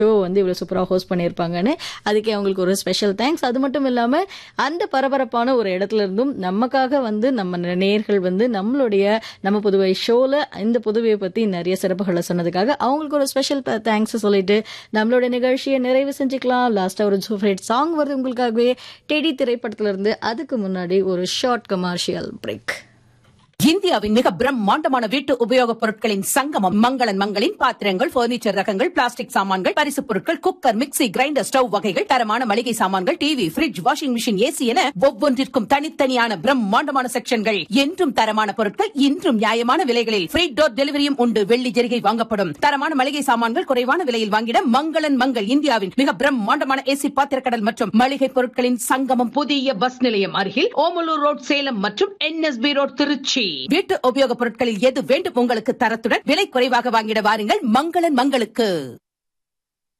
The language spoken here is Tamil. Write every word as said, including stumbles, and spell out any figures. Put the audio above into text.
ஷோ வந்து இவ்வளவு சூப்பரா ஹோஸ்ட் பண்ணியிருப்பாங்கன்னு அதுக்கே அவங்களுக்கு ஒரு ஸ்பெஷல் தேங்க்ஸ். அது மட்டும் இல்லாம அந்த பரபரப்பான ஒரு இடத்துல இருந்தும் நமக்காக வந்து நம்ம நேயர்கள் வந்து நம்மளுடைய நம்ம புதுவை ஷோல இந்த புதுவையை பத்தி நிறைய சிறப்புகளை சொன்னதுக்காக அவங்களுக்கு ஒரு ஸ்பெஷல் தேங்க்ஸ் சொல்லிட்டு நம்மளோட நிகழ்ச்சியை நிறைவு செஞ்சுக்கலாம். லாஸ்டா ஒரு ஃபேவரட் சாங் வருது உங்களுக்காகவே டெடி திரைப்படத்துல இருந்து. அதுக்கு முன்னாடி ஒரு ஷார்ட் கமர்ஷியல் பிரேக். இந்தியாவின் மிக பிரம்மாண்டமான வீட்டு உபயோகப் பொருட்களின் சங்கமம் மங்களன் மங்களின் பாத்திரங்கள், பர்னிச்சர் ரகங்கள், பிளாஸ்டிக் சாமான்கள், பரிசுப் பொருட்கள், குக்கர், மிக்ஸி, கிரைண்டர், ஸ்டவ் வகைகள், தரமான மளிகை சாமான்கள், TV, fridge, washing machine, AC என ஒவ்வொன்றிற்கும் தனித்தனியான பிரம்மாண்டமான செக்ஷன்கள். என்றும் தரமான பொருட்கள், இன்றும் நியாயமான விலைகளில் ஃப்ரீ டோர் டெலிவரியும் உண்டு. வெள்ளி ஜெரிகை வாங்கப்படும். தரமான மளிகை சாமான்கள் குறைவான விலையில் வாங்கிட மங்களன் மங்கள். இந்தியாவின் மிக பிரம்மாண்டமான ஏசி பாத்திரக்கடல் மற்றும் மளிகை பொருட்களின் சங்கமம். புதிய பஸ் நிலையம் அருகில் ஓமலூர் ரோட் சேலம் மற்றும் என்எஸ்பி ரோட் திருச்சி. வீட்டு உபயோகப் பொருட்களில் எது வேண்டும் உங்களுக்கு தரத்துடன் விலை குறைவாக வாங்கிட வாருங்கள் மங்களன் மங்களுக்கு.